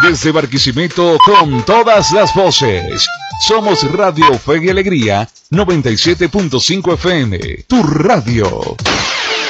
Desde Barquisimeto con todas las voces. Somos Radio Fe y Alegría 97.5 FM. Tu radio.